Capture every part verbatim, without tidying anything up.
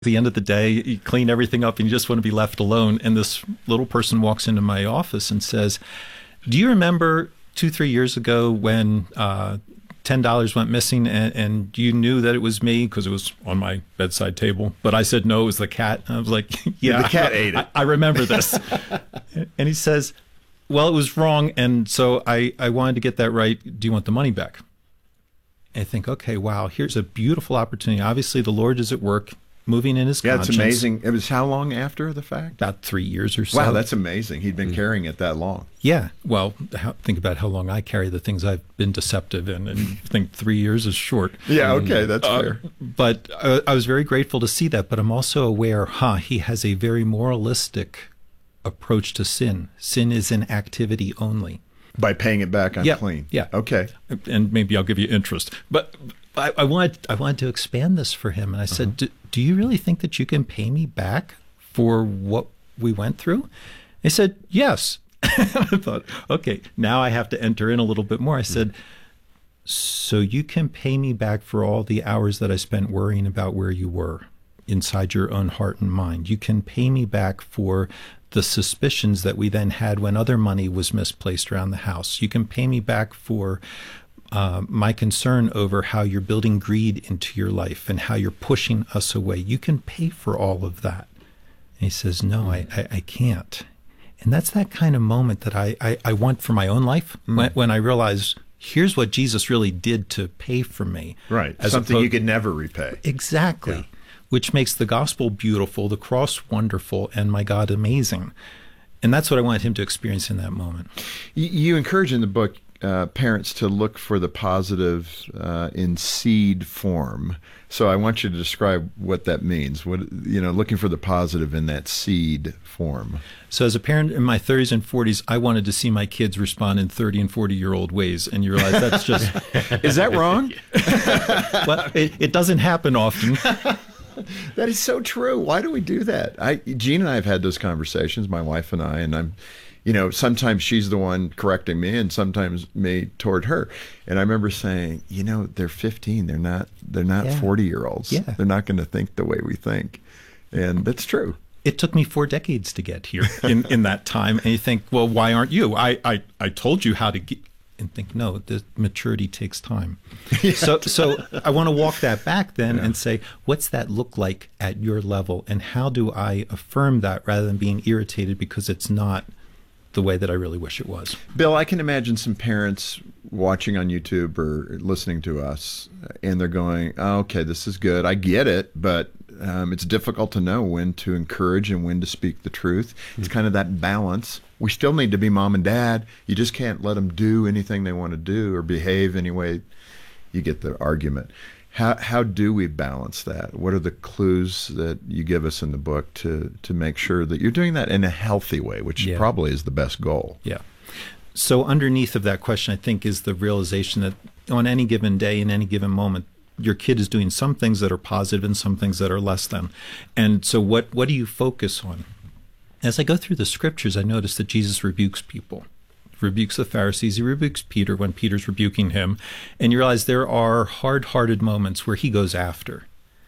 the end of the day, you clean everything up and you just want to be left alone. And this little person walks into my office and says, do you remember two, three years ago when uh, ten dollars went missing and, and you knew that it was me because it was on my bedside table? But I said, no, it was the cat. And I was like, yeah, the cat ate it. I, I remember this. And he says, well, it was wrong. And so I, I wanted to get that right. Do you want the money back? And I think, okay, wow, here's a beautiful opportunity. Obviously, the Lord is at work. Moving in his yeah, conscience. Yeah, it's amazing. It was how long after the fact? About three years or so. Wow, that's amazing. He'd been mm-hmm. carrying it that long. Yeah. Well, how, think about how long I carry the things I've been deceptive in, and I think three years is short. Yeah, okay, that's uh, fair. But uh, I was very grateful to see that, but I'm also aware, huh, he has a very moralistic approach to sin. Sin is an activity only. By paying it back on yeah, clean. Yeah. Okay. And maybe I'll give you interest. But I, I wanted I wanted to expand this for him, and I said, uh-huh. do, do you really think that you can pay me back for what we went through? He said, yes. I thought, okay, now I have to enter in a little bit more. I said, so you can pay me back for all the hours that I spent worrying about where you were inside your own heart and mind. You can pay me back for the suspicions that we then had when other money was misplaced around the house. You can pay me back for uh, my concern over how you're building greed into your life and how you're pushing us away. You can pay for all of that. And he says, no, I, I, I can't. And that's that kind of moment that I, I, I want for my own life mm. when, when I realize here's what Jesus really did to pay for me. Right, something opposed, you could never repay. Exactly. Yeah. Which makes the gospel beautiful, the cross wonderful, and my God amazing. And that's what I wanted him to experience in that moment. You, you encourage in the book uh, parents to look for the positive uh, in seed form. So I want you to describe what that means. What you know, looking for the positive in that seed form. So as a parent in my thirties and forties, I wanted to see my kids respond in thirty and forty-year-old ways. And you realize that's just... Is that wrong? Well, it, it doesn't happen often. That is so true. Why do we do that? I, Jean and I have had those conversations, my wife and I, and I'm, you know, sometimes she's the one correcting me and sometimes me toward her. And I remember saying, you know, they're fifteen. They're not, they're not yeah. forty year olds. Yeah. They're not going to think the way we think. And that's true. It took me four decades to get here in, in that time. And you think, well, why aren't you? I, I, I told you how to get, and think, no, the maturity takes time. Yeah. So so I want to walk that back then yeah. and say, what's that look like at your level? And how do I affirm that rather than being irritated because it's not the way that I really wish it was? Bill, I can imagine some parents watching on YouTube or listening to us, and they're going, oh, okay, this is good. I get it, but um, it's difficult to know when to encourage and when to speak the truth. Mm-hmm. It's kind of that balance. We still need to be mom and dad. You just can't let them do anything they want to do or behave any way. You get the argument. How how do we balance that? What are the clues that you give us in the book to to make sure that you're doing that in a healthy way, which yeah. probably is the best goal? Yeah. So underneath of that question, I think, is the realization that on any given day, in any given moment, your kid is doing some things that are positive and some things that are less than. And so what what do you focus on? As I go through the scriptures, I notice that Jesus rebukes people. He rebukes the Pharisees. He rebukes Peter when Peter's rebuking him. And you realize there are hard-hearted moments where he goes after.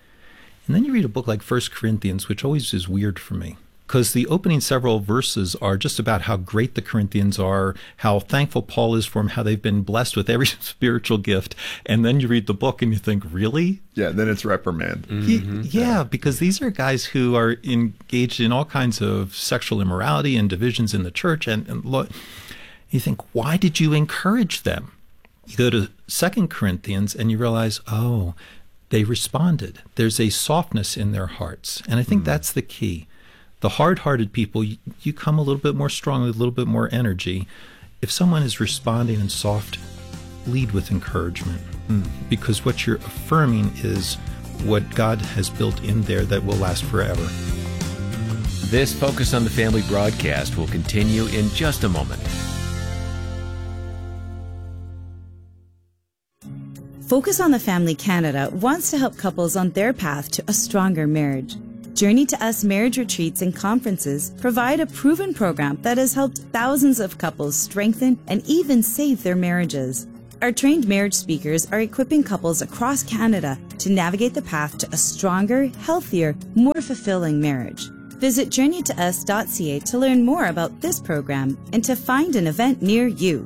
And then you read a book like First Corinthians, which always is weird for me, because the opening several verses are just about how great the Corinthians are, how thankful Paul is for them, how they've been blessed with every spiritual gift. And then you read the book and you think, really? Yeah, then it's reprimand. Mm-hmm. He, yeah, yeah, because these are guys who are engaged in all kinds of sexual immorality and divisions in the church. And, and look, you think, why did you encourage them? You go to Second Corinthians and you realize, oh, they responded. There's a softness in their hearts. And I think mm. that's the key. The hard-hearted people, you, you come a little bit more strongly, a little bit more energy. If someone is responding and soft, lead with encouragement. Mm. Because what you're affirming is what God has built in there that will last forever. This Focus on the Family broadcast will continue in just a moment. Focus on the Family Canada wants to help couples on their path to a stronger marriage. Journey to Us marriage retreats and conferences provide a proven program that has helped thousands of couples strengthen and even save their marriages. Our trained marriage speakers are equipping couples across Canada to navigate the path to a stronger, healthier, more fulfilling marriage. Visit journey to us dot c a to learn more about this program and to find an event near you.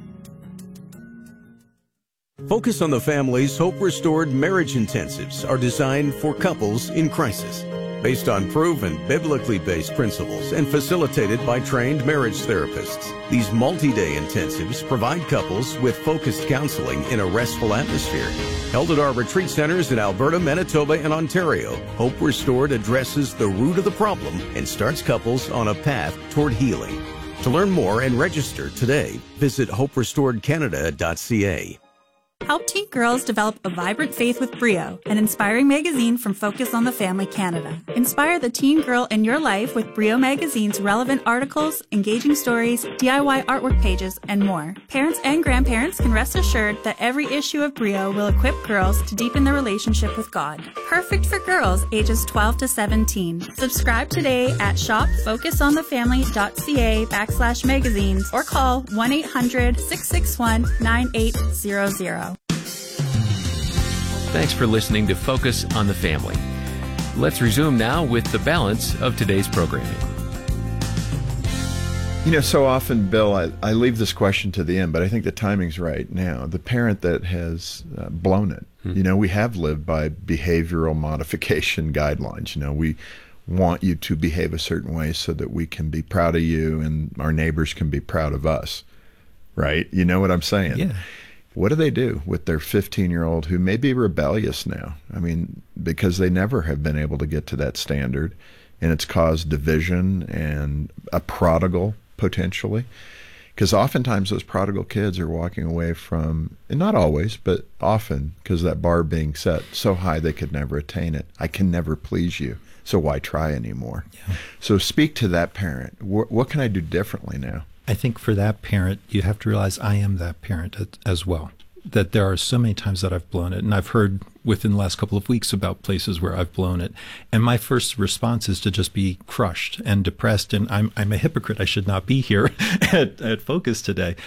Focus on the Family's Hope Restored Marriage Intensives are designed for couples in crisis. Based on proven, biblically based principles and facilitated by trained marriage therapists, these multi-day intensives provide couples with focused counseling in a restful atmosphere. Held at our retreat centers in Alberta, Manitoba, and Ontario, Hope Restored addresses the root of the problem and starts couples on a path toward healing. To learn more and register today, visit hope restored canada dot c a. Help teen girls develop a vibrant faith with Brio, an inspiring magazine from Focus on the Family Canada. Inspire the teen girl in your life with Brio Magazine's relevant articles, engaging stories, D I Y artwork pages, and more. Parents and grandparents can rest assured that every issue of Brio will equip girls to deepen their relationship with God. Perfect for girls ages twelve to seventeen. Subscribe today at shop focus on the family dot c a backslash magazines or call one eight hundred six six one nine eight zero zero. Thanks for listening to Focus on the Family. Let's resume now with the balance of today's programming. You know, so often, Bill, I, I leave this question to the end, but I think the timing's right now. The parent that has uh, blown it, mm-hmm. you know, we have lived by behavioral modification guidelines. You know, we want you to behave a certain way so that we can be proud of you and our neighbors can be proud of us, right? You know what I'm saying? Yeah. What do they do with their fifteen-year-old who may be rebellious now? I mean, because they never have been able to get to that standard, and it's caused division and a prodigal, potentially. Because oftentimes those prodigal kids are walking away from, and not always, but often, because that bar being set so high they could never attain it. I can never please you, so why try anymore? Yeah. So speak to that parent. What, what can I do differently now? I think for that parent, you have to realize I am that parent as well, that there are so many times that I've blown it. And I've heard within the last couple of weeks about places where I've blown it. And my first response is to just be crushed and depressed. And I'm I'm a hypocrite. I should not be here at, at Focus today.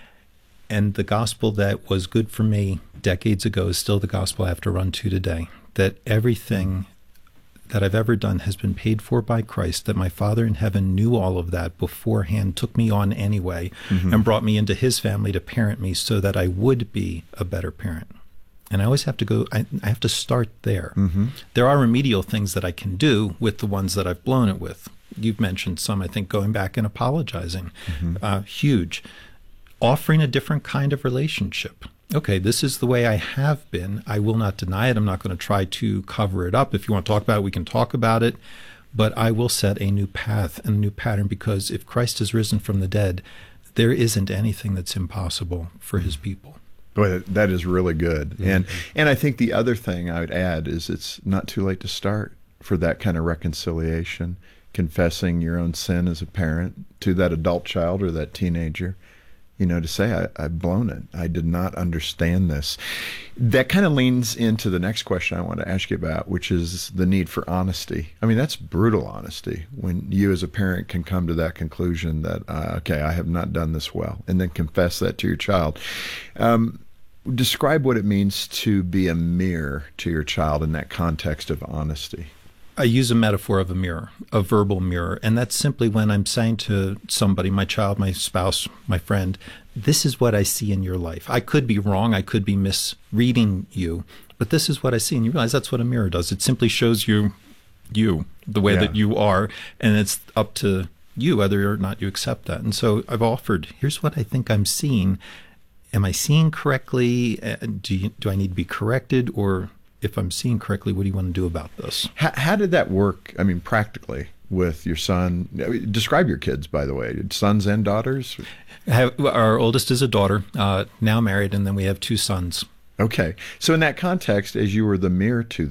And the gospel that was good for me decades ago is still the gospel I have to run to today, that everything that I've ever done has been paid for by Christ, that my Father in heaven knew all of that beforehand, took me on anyway, mm-hmm. and brought me into his family to parent me so that I would be a better parent. And I always have to go, I, I have to start there. Mm-hmm. There are remedial things that I can do with the ones that I've blown it with. You've mentioned some, I think, going back and apologizing. Mm-hmm. Uh, huge. Offering a different kind of relationship. Okay, this is the way I have been. I will not deny it. I'm not going to try to cover it up. If you want to talk about it, we can talk about it. But I will set a new path and a new pattern, because if Christ has risen from the dead, there isn't anything that's impossible for his people. Boy, that is really good. Mm-hmm. And and I think the other thing I would add is it's not too late to start for that kind of reconciliation, confessing your own sin as a parent to that adult child or that teenager. You know, to say, I, I've blown it. I did not understand this. That kind of leans into the next question I want to ask you about, which is the need for honesty. I mean, that's brutal honesty when you as a parent can come to that conclusion that, uh, okay, I have not done this well, and then confess that to your child. Um, describe what it means to be a mirror to your child in that context of honesty. I use a metaphor of a mirror, a verbal mirror, and that's simply when I'm saying to somebody, my child, my spouse, my friend, this is what I see in your life. I could be wrong, I could be misreading you, but this is what I see, and you realize that's what a mirror does. It simply shows you you, the way yeah. that you are, and it's up to you whether or not you accept that. And so I've offered, here's what I think I'm seeing. Am I seeing correctly? Do you, do I need to be corrected? Or if I'm seeing correctly, what do you want to do about this? How, how did that work, I mean, practically with your son? Describe your kids, by the way, sons and daughters? Have, our oldest is a daughter, uh, now married, and then we have two sons. Okay. So in that context, as you were the mirror to them,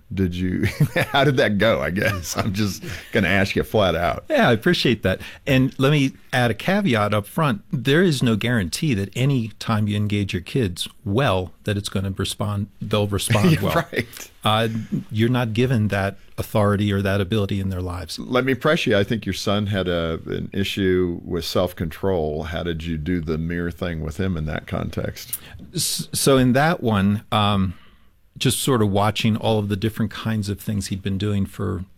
did you, how did that go? I guess I'm just going to ask you flat out. Yeah, I appreciate that. And let me add a caveat up front. There is no guarantee that any time you engage your kids well, that it's going to respond, they'll respond well. Right. Uh, you're not given that authority or that ability in their lives. Let me press you. I think your son had a an issue with self-control. How did you do the mirror thing with him in that context? So in that one, um, just sort of watching all of the different kinds of things he'd been doing for